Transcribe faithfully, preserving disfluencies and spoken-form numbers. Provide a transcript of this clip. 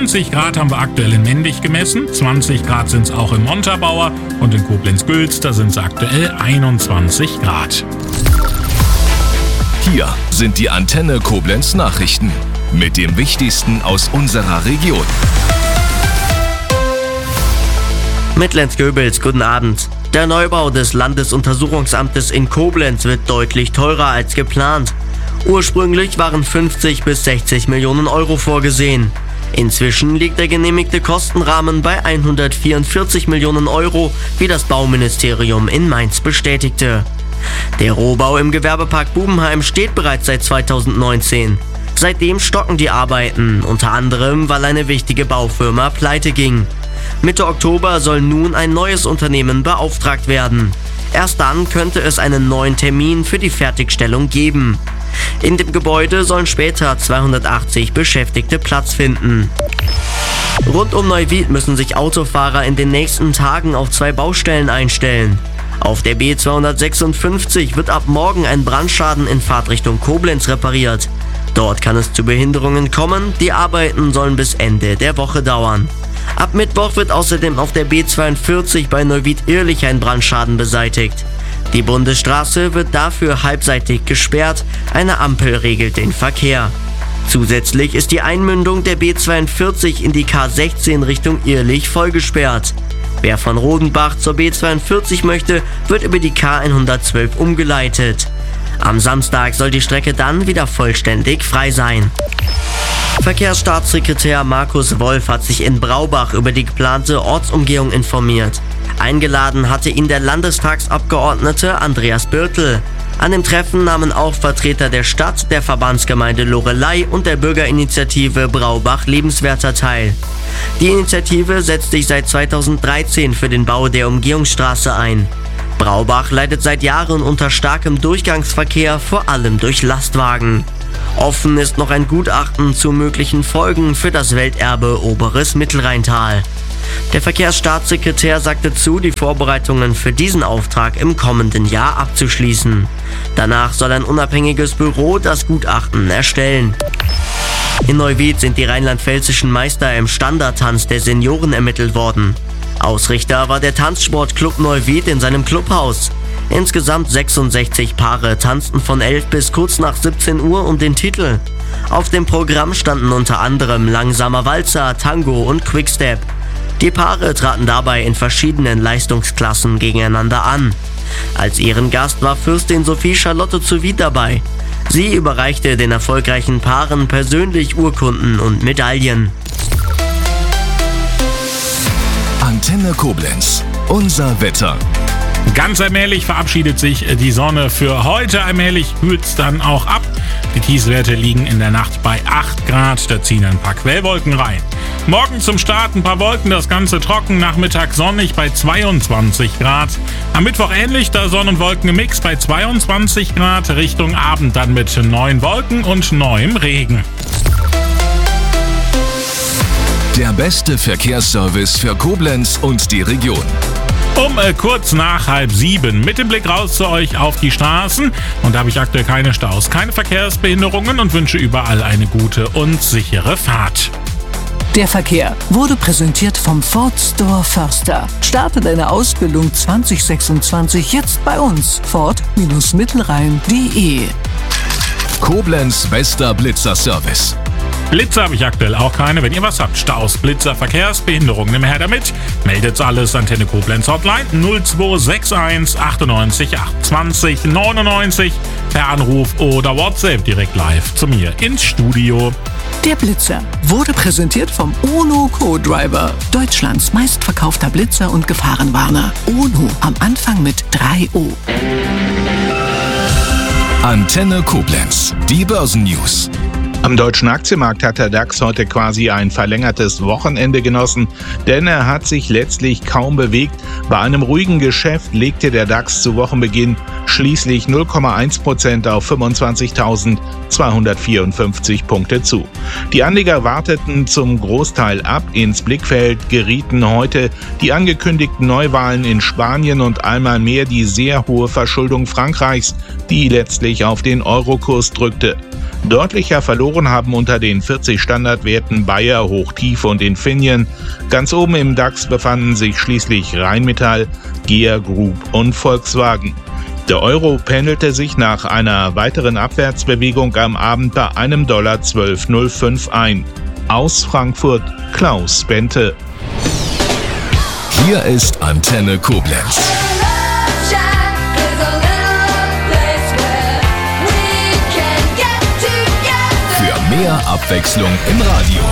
zwanzig Grad haben wir aktuell in Mendig gemessen, zwanzig Grad sind es auch in Montabaur und in Koblenz-Gülz, da sind es aktuell einundzwanzig Grad. Hier sind die Antenne Koblenz Nachrichten mit dem Wichtigsten aus unserer Region. Mitlenz-Göbels, guten Abend. Der Neubau des Landesuntersuchungsamtes in Koblenz wird deutlich teurer als geplant. Ursprünglich waren fünfzig bis sechzig Millionen Euro vorgesehen. Inzwischen liegt der genehmigte Kostenrahmen bei hundertvierundvierzig Millionen Euro, wie das Bauministerium in Mainz bestätigte. Der Rohbau im Gewerbepark Bubenheim steht bereits seit zweitausendneunzehn. Seitdem stocken die Arbeiten, unter anderem, weil eine wichtige Baufirma pleite ging. Mitte Oktober soll nun ein neues Unternehmen beauftragt werden. Erst dann könnte es einen neuen Termin für die Fertigstellung geben. In dem Gebäude sollen später zweihundertachtzig Beschäftigte Platz finden. Rund um Neuwied müssen sich Autofahrer in den nächsten Tagen auf zwei Baustellen einstellen. Auf der B zweihundertsechsundfünfzig wird ab morgen ein Brandschaden in Fahrtrichtung Koblenz repariert. Dort kann es zu Behinderungen kommen, die Arbeiten sollen bis Ende der Woche dauern. Ab Mittwoch wird außerdem auf der B zweiundvierzig bei Neuwied-Ehrlich ein Brandschaden beseitigt. Die Bundesstraße wird dafür halbseitig gesperrt, eine Ampel regelt den Verkehr. Zusätzlich ist die Einmündung der B zweiundvierzig in die K sechzehn Richtung Ehrlich vollgesperrt. Wer von Rodenbach zur B zweiundvierzig möchte, wird über die K hundertzwölf umgeleitet. Am Samstag soll die Strecke dann wieder vollständig frei sein. Verkehrsstaatssekretär Markus Wolf hat sich in Braubach über die geplante Ortsumgehung informiert. Eingeladen hatte ihn der Landestagsabgeordnete Andreas Birtel. An dem Treffen nahmen auch Vertreter der Stadt, der Verbandsgemeinde Loreley und der Bürgerinitiative Braubach Lebenswerter teil. Die Initiative setzt sich seit zweitausenddreizehn für den Bau der Umgehungsstraße ein. Braubach leidet seit Jahren unter starkem Durchgangsverkehr, vor allem durch Lastwagen. Offen ist noch ein Gutachten zu möglichen Folgen für das Welterbe Oberes Mittelrheintal. Der Verkehrsstaatssekretär sagte zu, die Vorbereitungen für diesen Auftrag im kommenden Jahr abzuschließen. Danach soll ein unabhängiges Büro das Gutachten erstellen. In Neuwied sind die rheinland-pfälzischen Meister im Standardtanz der Senioren ermittelt worden. Ausrichter war der Tanzsportclub Neuwied in seinem Clubhaus. Insgesamt sechsundsechzig Paare tanzten von elf bis kurz nach siebzehn Uhr um den Titel. Auf dem Programm standen unter anderem langsamer Walzer, Tango und Quickstep. Die Paare traten dabei in verschiedenen Leistungsklassen gegeneinander an. Als Ehrengast war Fürstin Sophie Charlotte zu Wied dabei. Sie überreichte den erfolgreichen Paaren persönlich Urkunden und Medaillen. Antenne Koblenz, unser Wetter. Ganz allmählich verabschiedet sich die Sonne für heute. Allmählich kühlt es dann auch ab. Die Tiefstwerte liegen in der Nacht bei acht Grad. Da ziehen ein paar Quellwolken rein. Morgen zum Start ein paar Wolken, das Ganze trocken. Nachmittag sonnig bei zweiundzwanzig Grad. Am Mittwoch ähnlich, da Sonne und Wolken im Mix bei zweiundzwanzig Grad. Richtung Abend dann mit neun Wolken und neuem Regen. Der beste Verkehrsservice für Koblenz und die Region. Um äh, kurz nach halb sieben mit dem Blick raus zu euch auf die Straßen. Und da habe ich aktuell keine Staus, keine Verkehrsbehinderungen und wünsche überall eine gute und sichere Fahrt. Der Verkehr wurde präsentiert vom Ford Store Förster. Starte deine Ausbildung zwanzig sechsundzwanzig jetzt bei uns. Ford Mittelrhein punkt de. Koblenz bester Blitzer-Service. Blitzer habe ich aktuell auch keine. Wenn ihr was habt, Staus, Blitzer, Verkehrsbehinderungen, nimm her damit. Meldet alles Antenne Koblenz Hotline null zwei sechs eins achtundneunzig achtundzwanzig neunundneunzig per Anruf oder WhatsApp direkt live zu mir ins Studio. Der Blitzer wurde präsentiert vom Ono Co-Driver, Deutschlands meistverkaufter Blitzer und Gefahrenwarner. Ono am Anfang mit drei O. Antenne Koblenz, die Börsennews. Am deutschen Aktienmarkt hat der DAX heute quasi ein verlängertes Wochenende genossen, denn er hat sich letztlich kaum bewegt. Bei einem ruhigen Geschäft legte der DAX zu Wochenbeginn schließlich null Komma eins Prozent auf fünfundzwanzigtausendzweihundertvierundfünfzig Punkte zu. Die Anleger warteten zum Großteil ab. Ins Blickfeld gerieten heute die angekündigten Neuwahlen in Spanien und einmal mehr die sehr hohe Verschuldung Frankreichs, die letztlich auf den Eurokurs drückte. Deutlicher verloren haben unter den vierzig Standardwerten Bayer, Hochtief und Infineon. Ganz oben im DAX befanden sich schließlich Rheinmetall, G E A Group und Volkswagen. Der Euro pendelte sich nach einer weiteren Abwärtsbewegung am Abend bei einem Dollar zwölf Komma null fünf ein. Aus Frankfurt Klaus Bente. Hier ist Antenne Koblenz. Für mehr Abwechslung im Radio.